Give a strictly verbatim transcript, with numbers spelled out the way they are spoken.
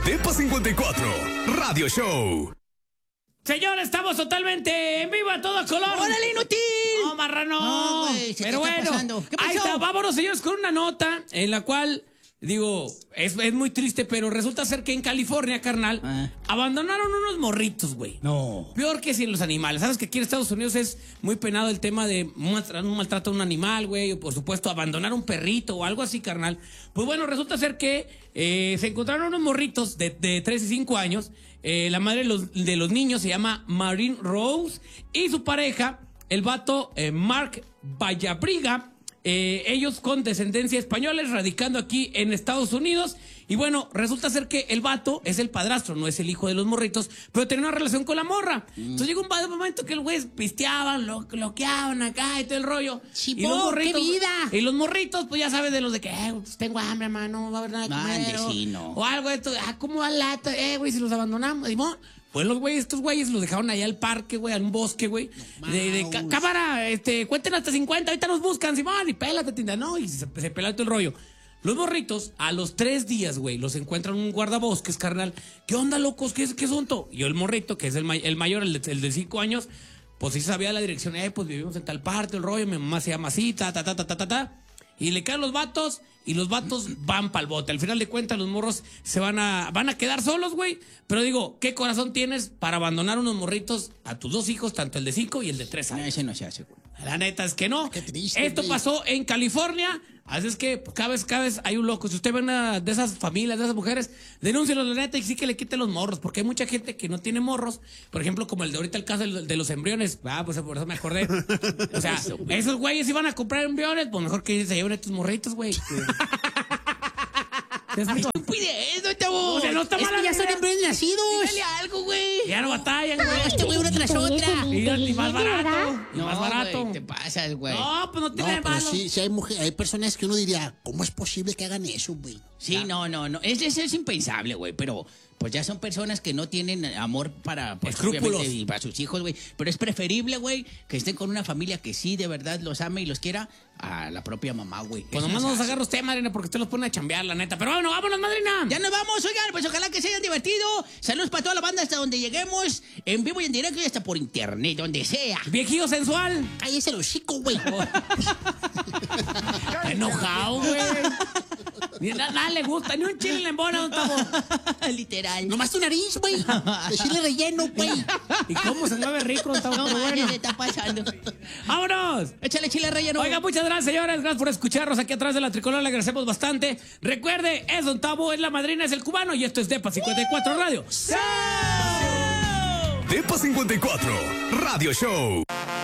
Depa cincuenta y cuatro, Radio Show. Señor, estamos totalmente en vivo a todo color. ¡Órale, inútil! No, marrano. No, güey, ¿qué Pero está bueno, pasando? ¿Qué ahí pasó? está. Vámonos, señores, con una nota en la cual, digo, es, es muy triste, pero resulta ser que en California, carnal, Ah. abandonaron unos morritos, güey. No. Peor que si en los animales. Sabes que aquí en Estados Unidos es muy penado el tema de un maltrato, un maltrato a un animal, güey. O por supuesto, abandonar un perrito o algo así, carnal. Pues bueno, resulta ser que eh, se encontraron unos morritos de, de tres y cinco años. Eh, la madre de los, de los niños se llama Maureen Rose. Y su pareja, el vato eh, Mark Vallabriga. Eh, ellos con descendencia española, radicando aquí en Estados Unidos. Y bueno, resulta ser que el vato es el padrastro, no es el hijo de los morritos, pero tenía una relación con la morra. Mm. Entonces llegó un momento que el güey pisteaban, lo bloqueaban acá y todo el rollo. Chipó, y los morritos, ¡qué vida! Y los morritos, pues ya sabes de los de que, eh, pues tengo hambre, hermano, no va a haber nada de comer. Mande, o, sí, no. o algo de esto, ah, ¿cómo va la lata? Eh, güey, si los abandonamos. Y bueno, pues los güeyes, estos güeyes los dejaron allá al parque, güey, a un bosque, güey. No, de, de cá- cámara, este, cuenten hasta cincuenta, ahorita nos buscan, Simón, y pélate, tinda, no, y se, se pela todo el rollo. Los morritos, a los tres días, güey, los encuentran un guardabosques, carnal. ¿Qué onda, locos? ¿Qué es qué asunto? Y yo, el morrito, que es el, may- el mayor, el de, el de cinco años, pues sí sabía la dirección. Eh, pues vivimos en tal parte, el rollo, mi mamá se llama así, ta, ta, ta, ta, ta, ta, ta. Y le caen los vatos, y los vatos van pa'l bote. Al final de cuentas, los morros se van a, van a quedar solos, güey. Pero digo, ¿qué corazón tienes para abandonar unos morritos a tus dos hijos, tanto el de cinco y el de tres No, años? ese no se hace, güey. La neta es que no. Qué triste, Esto güey. pasó en California. Así es que cada vez, cada vez hay un loco. Si usted ve una de esas familias, de esas mujeres, denúncialo, la neta, y sí que le quiten los morros. Porque hay mucha gente que no tiene morros. Por ejemplo, como el de ahorita, el caso de de los embriones. Ah, pues por eso me acordé. O sea, esos güeyes iban a comprar embriones, pues mejor que se lleven estos morritos, güey. ¿Te explico? ¡Estupidez, no chavo! O sea, no está Es mala que ya idea. son embriones nacidos. Dale algo, güey. Ya no batallan, güey. Este güey una tras otra. Y, y más barato. Y más barato. güey, te pasas, güey. No, pues no No, tiene de pero malo. sí, sí hay mujeres, hay personas que uno diría, ¿cómo es posible que hagan eso, güey? Sí, no, no, no. Es, es, es impensable, güey. Pero pues ya son personas que no tienen amor para, pues, Escrúpulos. obviamente, y para sus hijos, güey. Pero es preferible, güey, que estén con una familia que sí de verdad los ame y los quiera a la propia mamá, güey. Pues Eso nomás no nos se hace. agarra usted, madrina, porque usted los pone a chambear, la neta. Pero bueno, vámonos, madrina. Ya nos vamos, oigan, pues ojalá que se hayan divertido. Saludos para toda la banda hasta donde lleguemos, en vivo y en directo y hasta por internet, donde sea. Viejillo sensual. Cállese el hocico, güey. Está enojado, güey. Ni na- nada le gusta, ni un chile le embona, don Tabo. Literal. Nomás tu nariz, güey. De chile relleno, güey. ¿Y cómo se mueve rico, don Tabo? No, Pero mames, bueno. le está pasando. ¡Vámonos! Échale chile relleno. Oiga, muchas gracias, señores. Gracias por escucharnos aquí atrás de la tricolor. Le agradecemos bastante. Recuerde, es don Tabo, es la madrina, es el cubano. Y esto es Depa cincuenta y cuatro Radio. Depa cincuenta y cuatro, Radio Show.